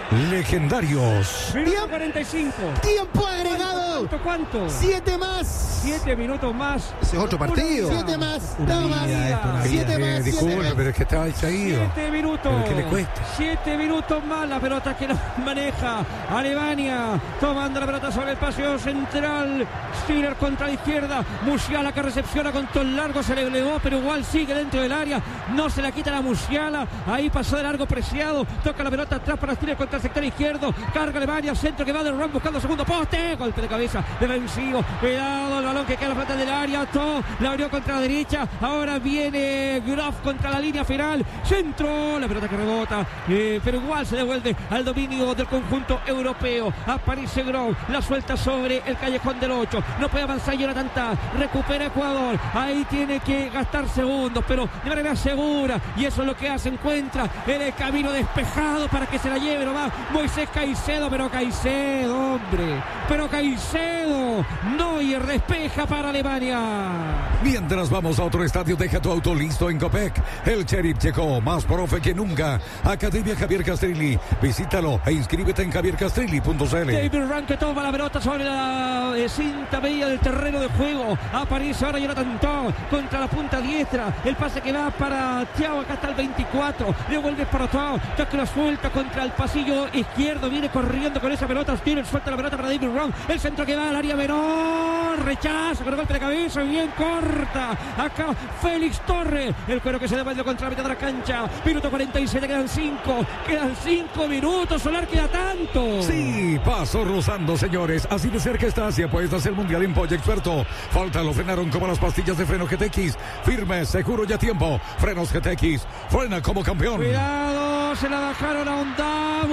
legendarios. Minuto cuarenta y cinco. Tiempo agregado. ¿Cuánto? ¿Cuánto? Siete más. Siete minutos más. Ese es otro partido. Siete más. Una No más. vida, esto, una Siete Eh, más. disculpe, siete más. pero es que estaba distraído. Siete minutos. ¿Pero qué le cuesta? Siete minutos más. La pelota que nos maneja Alemania. Tomando la pelota sobre el paseo central. Stiller contra la izquierda. Musiala que recepciona con todo el largo. Se le elevó, pero igual sigue dentro del área. No se la quita la Musiala. Ahí pasó de largo Preciado. Toca la pelota atrás para Stiller contra el sector izquierdo. Carga Alemania. Centro que va de Ron buscando segundo poste. Golpe de cabeza defensivo. Cuidado el balón que queda en la frente del área. Todo la abrió contra la derecha. Ahora viene Graf contra la línea final. Centro. La pelota que rebota. Eh, pero igual se devuelve al dominio del conjunto europeo. Aparece Graf. La suelta sobre el callejón del ocho. No puede avanzar Jonathan Tah. Recupera Ecuador. Ahí tiene que gastar segundos, pero de manera segura. Y eso es lo que hace. Encuentra en el camino despejado para que se la lleve nomás Moisés Caicedo. Pero Caicedo, hombre. Pero Caicedo. Neuer despeja para Alemania. Mientras vamos a otro estadio, deja tu auto listo en Copec. El Sheriff llegó, más profe que nunca. Academia Javier Castrilli. Visítalo e inscríbete en javier castrilli punto c l. David Rank que toma la pelota sobre la eh, cinta media del terreno de juego. Aparece ahora Jonathan Tah contra la punta diestra. El pase que va para Thiago. Acá está el veinticuatro. Le vuelve para Tah. Tah que la suelta contra el pasillo izquierdo. Viene corriendo con esa pelota. Steven suelta la pelota para David Rank. El centro que va al área menor. Rechaza con el golpe de cabeza. Bien corta. Acá Félix Torres. El cuero que se devuelve contra la mitad de la cancha. Minuto cuarenta y siete. Quedan cinco. Quedan cinco minutos. Solar queda tanto. Sí, paso rozando, señores. Así de cerca estás y apuestas el Mundial en Pollo Experto. Falta, lo frenaron como las pastillas de freno G T X. Firme, seguro y a tiempo. Frenos G T X. Frena como campeón. Cuidado, se la bajaron a Undab.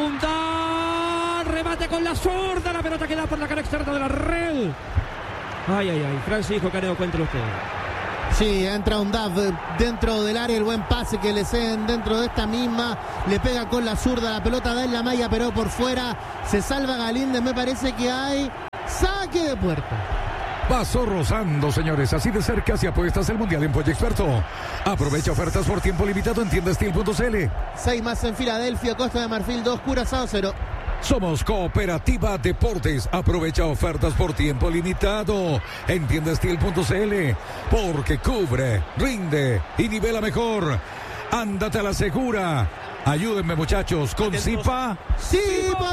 Undab. Remate con la zurda. La pelota queda por la cara externa de la red. Ay, ay, ay. Francisco Caneo, cuéntelo usted. Sí, entra un D A V dentro del área, el buen pase que le ceden dentro de esta misma, le pega con la zurda, la pelota da en la malla, pero por fuera se salva Galíndez. Me parece que hay Saque de puerta. Pasó rozando, señores. Así de cerca si apuestas el Mundial en Pollo Experto. Aprovecha ofertas por tiempo limitado en tienda steel punto c l. Seis más en Filadelfia, Costa de Marfil dos, Curazao cero. Somos Cooperativa Deportes. Aprovecha ofertas por tiempo limitado en tienda steel punto c l. Porque cubre, rinde y nivela mejor. Ándate a la segura. Ayúdenme, muchachos, con Zipa. ¡Sipo!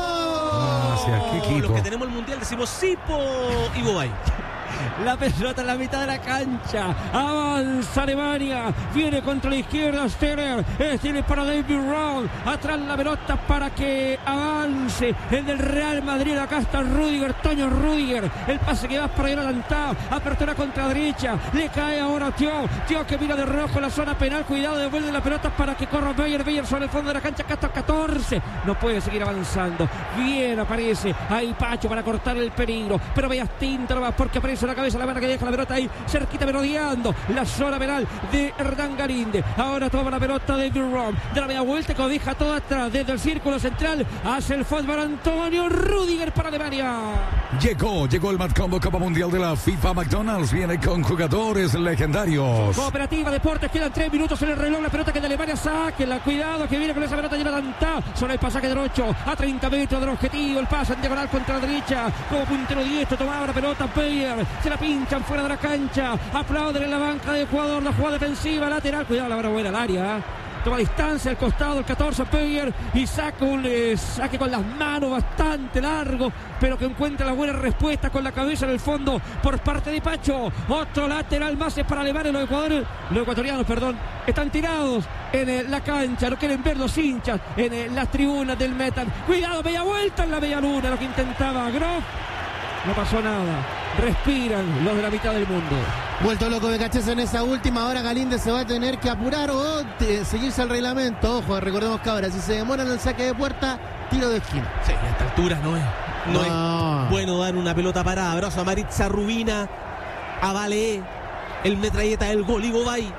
Hacia qué equipo. Los que tenemos el mundial decimos Sipo y Bobay. La pelota en la mitad de la cancha. Avanza Alemania. Viene contra la izquierda Steller. Steller para David Raum. Atrás la pelota para que avance el del Real Madrid. Acá está Rüdiger, Toño Rüdiger. El pase que va para ir adelantado. Apertura contra derecha. Le cae ahora a Tio. Tio que mira de rojo la zona penal. Cuidado, devuelve la pelota para que corra Beyer. Beyer sobre el fondo de la cancha. Acá está el catorce. No puede seguir avanzando. Bien aparece ahí Pacho para cortar el peligro. Pero veas tinta nomás porque aparece la cabeza la mano que deja la pelota ahí cerquita merodeando la zona penal de Hernán Galinde. Ahora toma la pelota de Rom, de la media vuelta, cobija todo atrás desde el círculo central hace el fútbol Antonio Rüdiger para Alemania. Llegó, llegó el Matcombo Copa Mundial de la FIFA. McDonald's viene con jugadores legendarios. Cooperativa Deportes, quedan tres minutos en el reloj. La pelota que de Alemania saque, la cuidado que viene con esa pelota llena de antá. Sobre el pasaje del ocho a treinta metros del objetivo. El pase en diagonal contra la derecha. Como puntero diestro tomaba la pelota Beyer. Se la pinchan fuera de la cancha. Aplauden en la banca de Ecuador. La jugada defensiva lateral. Cuidado, la verdad buena al área. Toma distancia al costado el catorce Beyer y saca un eh, saque con las manos bastante largo, pero que encuentra la buena respuesta con la cabeza en el fondo por parte de Pacho. Otro lateral más es para Alemania. Los ecuatorianos, los ecuatorianos perdón, están tirados en eh, la cancha. No quieren ver los hinchas en eh, las tribunas del Metal. Cuidado, bella vuelta en la bella luna, lo que intentaba Groff. No pasó nada. Respiran los de la mitad del mundo. Vuelto loco Becachese en esa última. Ahora Galinde se va a tener que apurar o te, seguirse al reglamento. Ojo, recordemos que ahora si se demora en el saque de puerta, tiro de esquina. Sí, a esta altura no es, no, No. es bueno dar una pelota parada. Abrazo a Maritza Rubina, a Valé, el metralleta del gol y Bobay.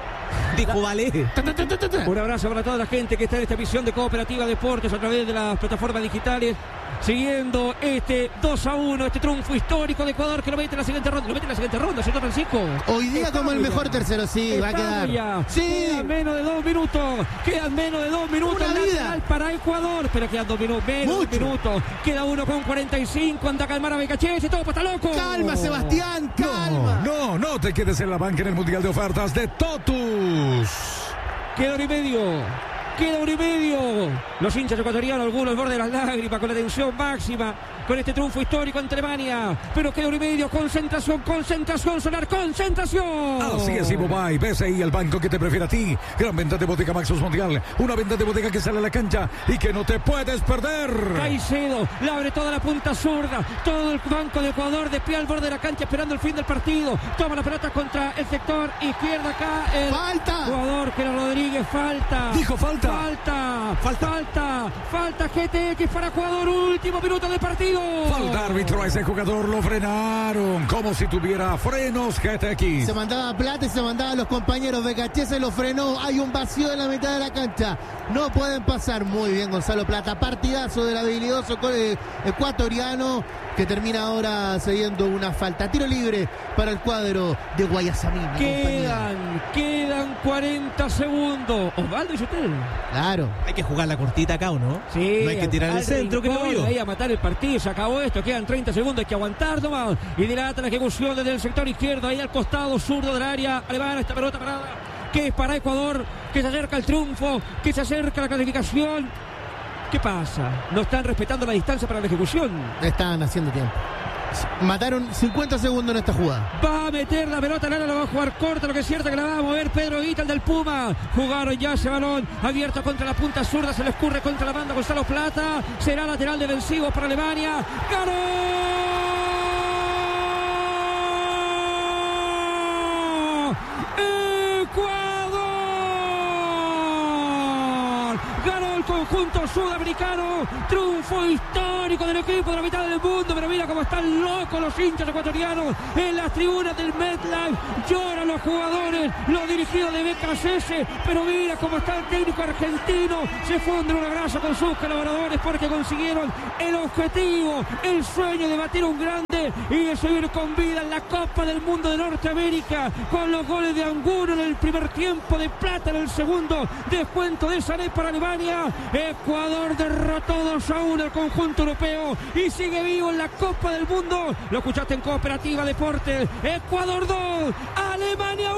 Dijo Valé. Un abrazo para toda la gente que está en esta emisión de Cooperativa Deportes a través de las plataformas digitales, siguiendo este dos a uno, este triunfo histórico de Ecuador que lo mete en la siguiente ronda. Lo mete en la siguiente ronda, ¿cierto, Francisco? Hoy día como el mejor tercero, sí, va a quedar. Ya. Sí. Quedan menos de dos minutos. Quedan menos de dos minutos. Una vida. Lateral para Ecuador. Pero quedan dos minutos. Menos Mucho. de dos minutos. Queda uno con cuarenta y cinco. Anda a calmar a Becachese. Todo está loco. Calma, Sebastián, calma. No, no te quedes en la banca en el Mundial de Ofertas de Totus. Queda hora y medio. Queda hora y medio. Los hinchas ecuatorianos, algunos al borde de las lágrimas, con la tensión máxima, con este triunfo histórico ante Alemania. Pero queda hora y medio. Concentración, concentración, sonar, concentración. Así es, Ibobay, B C I, el banco que te prefiere a ti. Gran venta de bodega Maxus Mundial. Una venta de bodega que sale a la cancha y que no te puedes perder. Caicedo, le abre toda la punta zurda. Todo el banco de Ecuador de pie al borde de la cancha esperando el fin del partido. Toma la pelota contra el sector izquierda acá. El ¡Falta! jugador que era Rodríguez, falta. Dijo falta. Falta, falta, falta, falta G T X para Ecuador, último minuto del partido. Falta árbitro a ese jugador, lo frenaron como si tuviera frenos G T X. Se mandaba plata y se mandaba a los compañeros. Becachese lo frenó. Hay un vacío en la mitad de la cancha. No pueden pasar. Muy bien, Gonzalo Plata. Partidazo del habilidoso ecuatoriano que termina ahora cediendo una falta. Tiro libre para el cuadro de Guayasamín. Quedan, quedan cuarenta segundos. Osvaldo, ¿y usted? Claro. Hay que jugar la cortita acá, ¿o no? Sí, No hay que tirar al el centro, creo rincón, yo. ahí a matar el partido, se acabó esto, quedan treinta segundos, hay que aguantar nomás. Y dilata la ejecución desde el sector izquierdo, ahí al costado zurdo del área alemana, esta pelota parada, que es para Ecuador, que se acerca el triunfo, que se acerca la clasificación. ¿Qué pasa? No están respetando la distancia para la ejecución. Están haciendo tiempo. Mataron cincuenta segundos en esta jugada. Va a meter la pelota, la va a jugar corta, lo que es cierto que la va a mover Pedro Guita, el del Puma. Jugaron ya ese balón abierto contra la punta zurda, se le escurre contra la banda Gonzalo Plata. Será lateral defensivo para Alemania. ¡Ganó! ¡Ecuador! Ganó el conjunto sudamericano. Triunfo histórico del equipo de la mitad del mundo. Pero mira cómo están locos los hinchas ecuatorianos en las tribunas del MetLife. Lloran los jugadores, los dirigidos de Becachese. Pero mira cómo está el técnico argentino. Se funde un abrazo con sus colaboradores porque consiguieron el objetivo, el sueño de batir un grande. Chile y de seguir con vida en la Copa del Mundo de Norteamérica con los goles de Angulo en el primer tiempo, de Plata en el segundo, descuento de Sané para Alemania. Ecuador derrotó dos a uno al conjunto europeo y sigue vivo en la Copa del Mundo. Lo escuchaste en Cooperativa Deportes. Ecuador dos, Alemania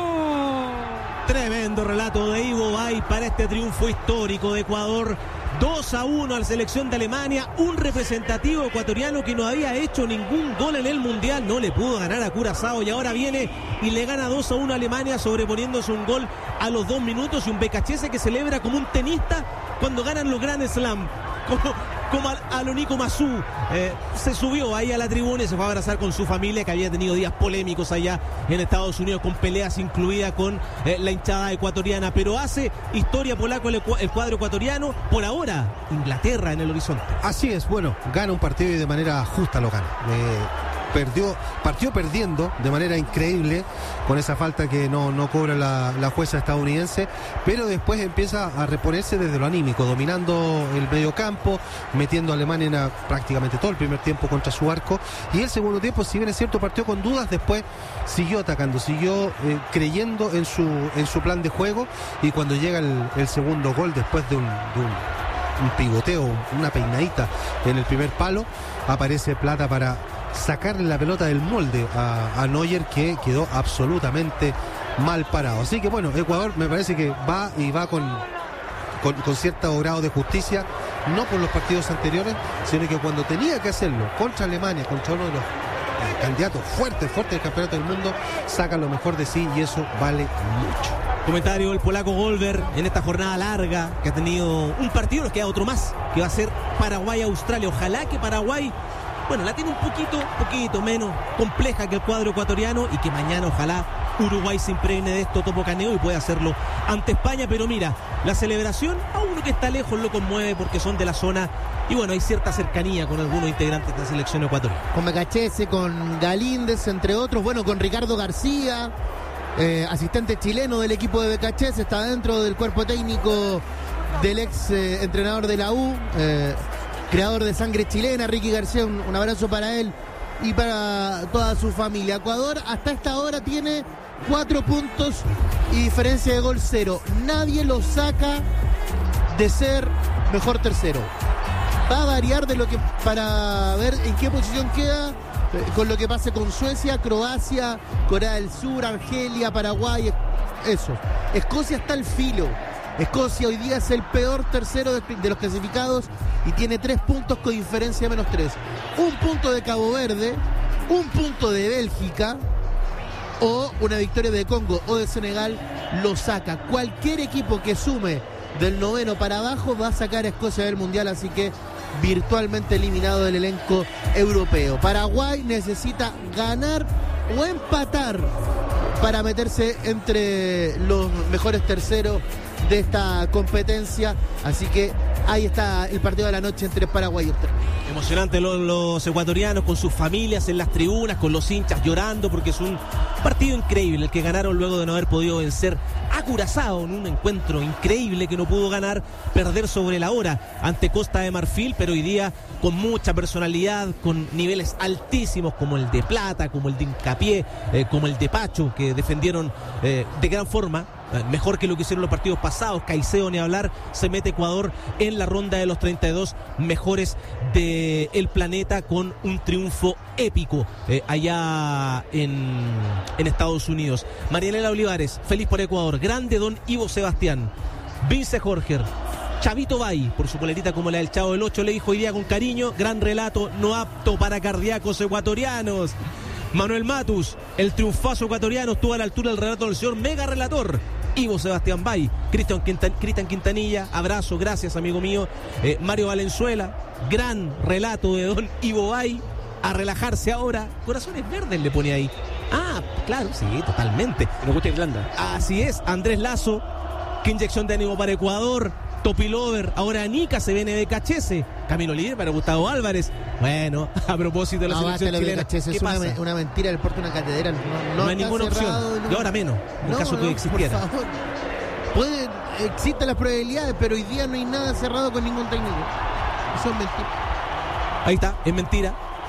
uno. Tremendo relato de Ivo Bay para este triunfo histórico de Ecuador. dos a uno a la selección de Alemania, un representativo ecuatoriano que no había hecho ningún gol en el Mundial, no le pudo ganar a Curazao y ahora viene y le gana dos a uno a Alemania, sobreponiéndose un gol a los dos minutos y un Becachese que celebra como un tenista cuando ganan los Grand Slam, como, como a, a lo Nico Massú. Eh, se subió ahí a la tribuna y se fue a abrazar con su familia, que había tenido días polémicos allá en Estados Unidos, con peleas incluida con eh, la hinchada ecuatoriana, pero hace historia polaco el, el cuadro ecuatoriano. Por ahora, Inglaterra en el horizonte. Así es, bueno, gana un partido y de manera justa lo gana. Eh, perdió, partió perdiendo de manera increíble con esa falta que no, no cobra la, la jueza estadounidense, pero después empieza a reponerse desde lo anímico, dominando el mediocampo, metiendo a Alemania en a, prácticamente todo el primer tiempo contra su arco, y el segundo tiempo, si bien es cierto, partió con dudas, después siguió atacando, siguió eh, creyendo en su, en su plan de juego, y cuando llega el, el segundo gol, después de un, de un, un pivoteo, una peinadita en el primer palo, aparece Plata para sacarle la pelota del molde a, a Neuer, que quedó absolutamente mal parado. Así que bueno, Ecuador me parece que va y va con, con, con cierto grado de justicia, no por los partidos anteriores, sino que cuando tenía que hacerlo contra Alemania, contra uno de los eh, candidatos fuertes, fuertes del campeonato del mundo, saca lo mejor de sí y eso vale mucho. Comentario del polaco Golver en esta jornada larga que ha tenido un partido, nos queda otro más, que va a ser Paraguay-Australia. Ojalá que Paraguay, bueno, la tiene un poquito, poquito menos compleja que el cuadro ecuatoriano y que mañana ojalá Uruguay se impregne de esto topo caneo y pueda hacerlo ante España. Pero mira, la celebración a uno que está lejos lo conmueve porque son de la zona y bueno, hay cierta cercanía con algunos integrantes de la selección ecuatoriana. Con Becachese, con Galíndez, entre otros, bueno, con Ricardo García, eh, asistente chileno del equipo de Becachese, está dentro del cuerpo técnico del ex eh, entrenador de la U, eh, creador de sangre chilena, Ricky García, un, un abrazo para él y para toda su familia. Ecuador hasta esta hora tiene cuatro puntos y diferencia de gol cero. Nadie lo saca de ser mejor tercero. Va a variar de lo que para ver en qué posición queda eh, con lo que pase con Suecia, Croacia, Corea del Sur, Argelia, Paraguay, eso. Escocia está al filo. Escocia hoy día es el peor tercero de, de los clasificados y tiene tres puntos con diferencia de menos tres. Un punto de Cabo Verde, un punto de Bélgica o una victoria de Congo o de Senegal lo saca. Cualquier equipo que sume del noveno para abajo va a sacar a Escocia del Mundial, así que virtualmente eliminado del elenco europeo. Paraguay necesita ganar o empatar para meterse entre los mejores terceros de esta competencia, así que ahí está el partido de la noche entre Paraguay y Australia. Emocionante los, los ecuatorianos con sus familias en las tribunas, con los hinchas llorando porque es un partido increíble el que ganaron luego de no haber podido vencer a Curazao en un encuentro increíble que no pudo ganar, perder sobre la hora ante Costa de Marfil, pero hoy día con mucha personalidad, con niveles altísimos como el de Plata, como el de Hincapié, eh, como el de Pacho, que defendieron eh, de gran forma. Mejor que lo que hicieron los partidos pasados. Caicedo ni hablar, se mete Ecuador en la ronda de los treinta y dos mejores del planeta con un triunfo épico eh, allá en, en Estados Unidos. Marianela Olivares, feliz por Ecuador. Grande don Ivo Sebastián. Vince Jorge, Chavito Bay, por su polerita como la del Chavo del ocho, le dijo hoy día con cariño, gran relato, no apto para cardíacos ecuatorianos. Manuel Matus, el triunfazo ecuatoriano estuvo a la altura del relato del señor mega relator Ivo Sebastián Bay. Cristian Quintan, Cristian Quintanilla, abrazo, gracias amigo mío. eh, Mario Valenzuela, gran relato de don Ivo Bay. A relajarse ahora, corazones verdes le pone ahí. Ah, claro, sí, totalmente. Me gusta Irlanda. Así es, Andrés Lazo, qué inyección de ánimo para Ecuador. Topilover, ahora Nica se viene de Cachese. Camilo Líder para Gustavo Álvarez. Bueno, a propósito de la No, selección chilena, ¿qué es pasa? una, una mentira del porte una catedral. No, no, No hay ninguna opción. Y ahora menos, en no, caso no, que existiera. Por favor. Puede, existen las probabilidades, pero hoy día no hay nada cerrado con ningún técnico. Eso es mentira. Ahí está, es mentira.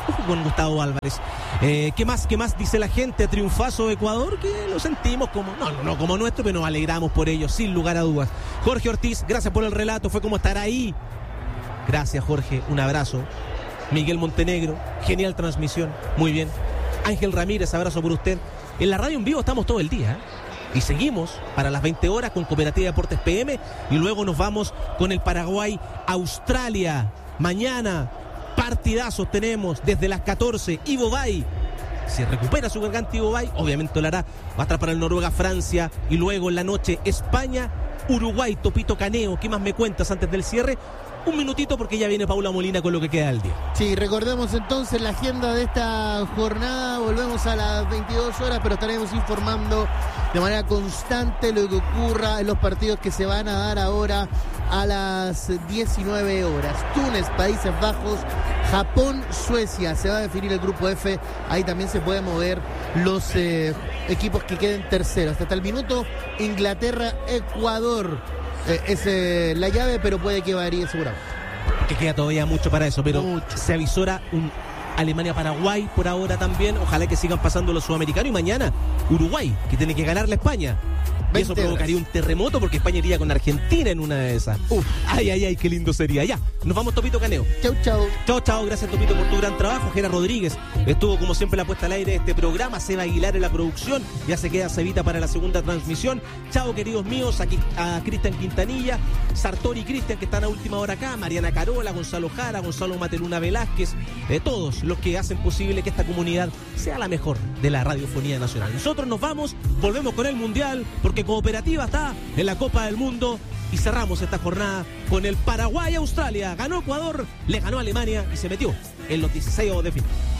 Ojo con Gustavo Álvarez. Eh, ¿Qué más? ¿Qué más dice la gente? Triunfazo de Ecuador, que lo sentimos como, no, no, no como nuestro, pero nos alegramos por ello, sin lugar a dudas. Jorge Ortiz, gracias por el relato, fue como estar ahí. Gracias, Jorge, un abrazo. Miguel Montenegro, genial transmisión, muy bien. Ángel Ramírez, abrazo por usted. En la radio en vivo estamos todo el día, ¿eh? Y seguimos para las veinte horas con Cooperativa Deportes P M y luego nos vamos con el Paraguay-Australia. Mañana, partidazos tenemos desde las catorce. Ivo Bay, si recupera su garganta Ivo Bay, obviamente lo hará. Va a estar para el Noruega-Francia y luego en la noche España-Uruguay. Topito Caneo, ¿qué más me cuentas antes del cierre? Un minutito porque ya viene Paula Molina con lo que queda del día. Sí, recordemos entonces la agenda de esta jornada. Volvemos a las veintidós horas, pero estaremos informando de manera constante lo que ocurra en los partidos que se van a dar ahora a las diecinueve horas. Túnez, Países Bajos, Japón, Suecia. Se va a definir el grupo F. Ahí también se pueden mover los eh, equipos que queden terceros. Hasta el minuto, Inglaterra, Ecuador. Eh, es eh, la llave, pero puede que varíe seguramente. Que queda todavía mucho para eso, pero Mucho. se avisora un Alemania-Paraguay por ahora también. Ojalá que sigan pasando los sudamericanos. Y mañana Uruguay, que tiene que ganarle a España. Y eso provocaría un terremoto porque España iría con Argentina en una de esas. Uf, ay, ay, ay, qué lindo sería. Ya, nos vamos, Topito Caneo. Chau, chau. Chao, chao, gracias, Topito, por tu gran trabajo. Gera Rodríguez estuvo como siempre la puesta al aire de este programa. Seba Aguilar en la producción. Ya se queda Cevita para la segunda transmisión. Chao, queridos míos, aquí a Cristian Quintanilla, Sartori y Cristian, que están a última hora acá, Mariana Carola, Gonzalo Jara, Gonzalo Mateluna Velázquez, eh, todos los que hacen posible que esta comunidad sea la mejor de la radiofonía nacional. Nosotros nos vamos, volvemos con el Mundial, porque Cooperativa está en la Copa del Mundo. Y cerramos esta jornada con el Paraguay-Australia. Ganó Ecuador, le ganó Alemania y se metió en los dieciséis de final.